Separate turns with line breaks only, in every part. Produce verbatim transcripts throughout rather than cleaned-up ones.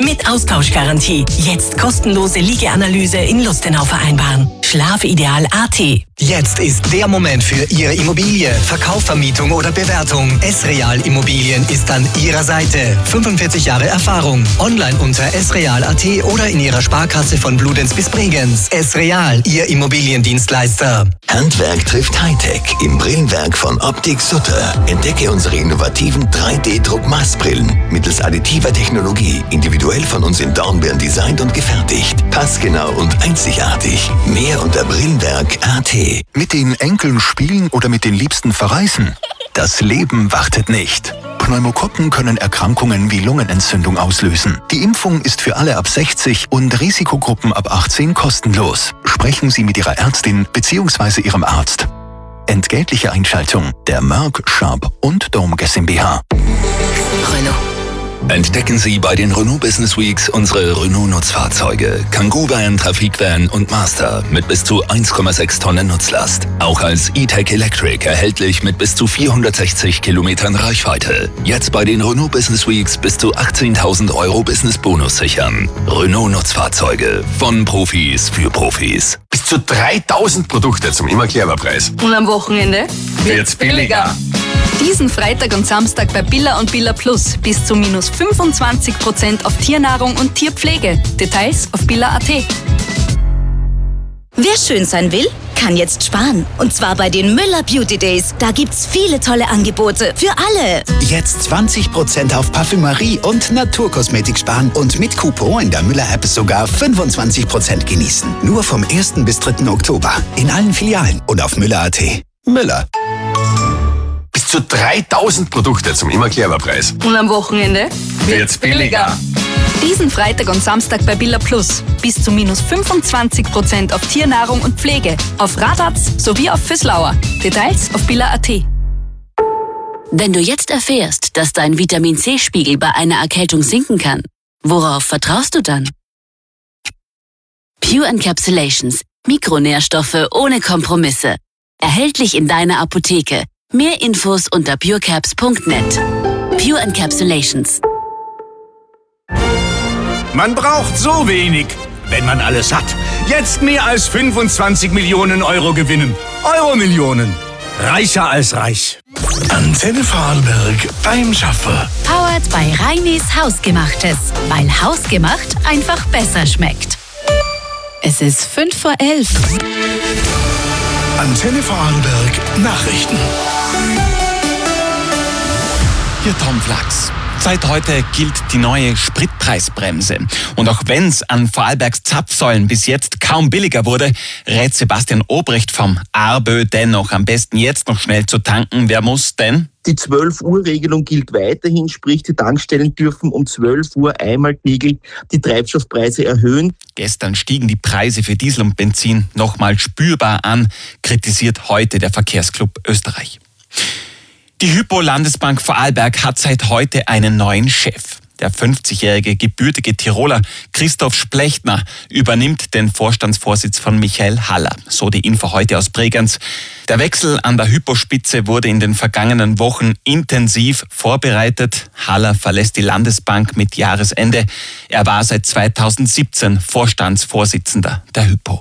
Mit Austauschgarantie. Jetzt kostenlose Liegeanalyse in Lustenau vereinbaren. Schlafideal Punkt A T.
Jetzt ist der Moment für Ihre Immobilie. Verkauf, Vermietung oder Bewertung. S-Real Immobilien ist an Ihrer Seite. fünfundvierzig Jahre Erfahrung. Online unter s real Punkt A T oder in Ihrer Sparkasse von Bludenz bis Bregenz. S-Real, Ihr Immobiliendienstleister.
Handwerk trifft Hightech im Brillenwerk von Optik Sutter. Entdecke unsere innovativen drei D Druck-Maßbrillen mittels additiver Technologie, individuell von uns in Dornbirn designt und gefertigt. Passgenau und einzigartig. Mehr unter Brillenwerk Punkt A T.
Mit den Enkeln spielen oder mit den Liebsten verreisen? Das Leben wartet nicht. Pneumokokken können Erkrankungen wie Lungenentzündung auslösen. Die Impfung ist für alle ab sechzig und Risikogruppen ab achtzehn kostenlos. Sprechen Sie mit Ihrer Ärztin bzw. Ihrem Arzt. Entgeltliche Einschaltung der Merck, Sharp und Dome GmbH.
Renault.
Entdecken Sie bei den Renault Business Weeks unsere Renault-Nutzfahrzeuge. Kangoo Van, Trafikvan und Master mit bis zu eins Komma sechs Tonnen Nutzlast. Auch als E-Tech Electric erhältlich mit bis zu vierhundertsechzig Kilometern Reichweite. Jetzt bei den Renault Business Weeks bis zu achtzehntausend Euro Business-Bonus sichern. Renault-Nutzfahrzeuge von Profis für Profis.
Bis zu dreitausend Produkte zum Immer-Clever-Preis.
Und am Wochenende
wird's billiger.
Diesen Freitag und Samstag bei Billa und Billa Plus bis zu minus fünfundzwanzig Prozent auf Tiernahrung und Tierpflege. Details auf billa Punkt A T.
Wer schön sein will, kann jetzt sparen. Und zwar bei den Müller Beauty Days. Da gibt's viele tolle Angebote für alle.
Jetzt zwanzig Prozent auf Parfümerie und Naturkosmetik sparen und mit Coupon in der Müller-App sogar fünfundzwanzig Prozent genießen. Nur vom ersten bis dritten Oktober. In allen Filialen und auf Müller Punkt A T. Müller.
Bis zu dreitausend Produkte zum Immer-Clever-Preis.
Und am Wochenende
wird's billiger.
Diesen Freitag und Samstag bei Billa Plus bis zu minus fünfundzwanzig Prozent auf Tiernahrung und Pflege, auf Radatz sowie auf Füßlauer. Details auf billa Punkt A T.
Wenn du jetzt erfährst, dass dein Vitamin-C-Spiegel bei einer Erkältung sinken kann, worauf vertraust du dann? Pure Encapsulations. Mikronährstoffe ohne Kompromisse. Erhältlich in deiner Apotheke. Mehr Infos unter purecaps Punkt net. Pure Encapsulations.
Man braucht so wenig, wenn man alles hat. Jetzt mehr als fünfundzwanzig Millionen Euro gewinnen. Euro-Millionen. Reicher als reich.
Antenne Vorarlberg beim Schaffer.
Powered bei Reinis Hausgemachtes. Weil hausgemacht einfach besser schmeckt. Es ist fünf vor elf.
Antenne Vorarlberg Nachrichten.
Hier Tom Flachs. Seit heute gilt die neue Spritpreisbremse. Und auch wenn es an Vorarlbergs Zapfsäulen bis jetzt kaum billiger wurde, rät Sebastian Obrecht vom ARBÖ dennoch am besten jetzt noch schnell zu tanken. Wer muss denn?
Die zwölf Uhr Regelung gilt weiterhin, sprich die Tankstellen dürfen um zwölf Uhr einmal täglich die Treibstoffpreise erhöhen.
Gestern stiegen die Preise für Diesel und Benzin nochmal spürbar an, kritisiert heute der Verkehrsclub Österreich. Die Hypo-Landesbank Vorarlberg hat seit heute einen neuen Chef. Der fünfzigjährige gebürtige Tiroler Christoph Splechtner übernimmt den Vorstandsvorsitz von Michael Haller, so die Info heute aus Bregenz. Der Wechsel an der Hypo-Spitze wurde in den vergangenen Wochen intensiv vorbereitet. Haller verlässt die Landesbank mit Jahresende. Er war seit zweitausendsiebzehn Vorstandsvorsitzender der Hypo.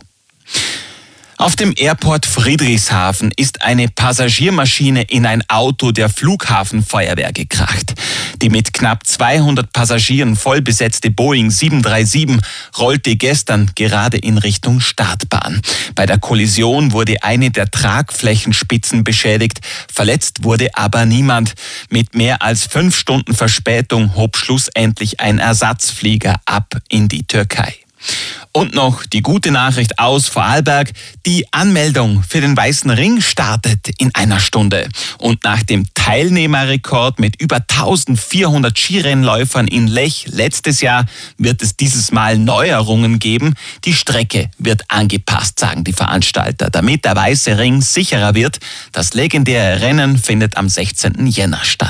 Auf dem Airport Friedrichshafen ist eine Passagiermaschine in ein Auto der Flughafenfeuerwehr gekracht. Die mit knapp zweihundert Passagieren vollbesetzte Boeing sieben drei sieben rollte gestern gerade in Richtung Startbahn. Bei der Kollision wurde eine der Tragflächenspitzen beschädigt, verletzt wurde aber niemand. Mit mehr als fünf Stunden Verspätung hob schlussendlich ein Ersatzflieger ab in die Türkei. Und noch die gute Nachricht aus Vorarlberg. Die Anmeldung für den Weißen Ring startet in einer Stunde. Und nach dem Teilnehmerrekord mit über eintausendvierhundert Skirennläufern in Lech letztes Jahr wird es dieses Mal Neuerungen geben. Die Strecke wird angepasst, sagen die Veranstalter, damit der Weiße Ring sicherer wird. Das legendäre Rennen findet am sechzehnten Jänner statt.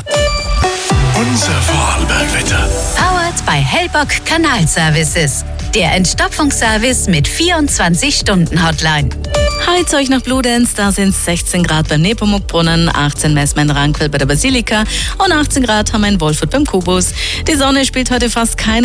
Unser Vorarlberg-Wetter.
Powered bei Hellbock Kanalservices. Der Entstopfungsservice mit vierundzwanzig-Stunden-Hotline.
Heute euch nach Bludenz, da sind es sechzehn Grad beim Nepomuk-Brunnen, achtzehn Messmann Rankwell bei der Basilika und achtzehn Grad haben wir in Wolfurt beim Kubus. Die Sonne spielt heute fast keine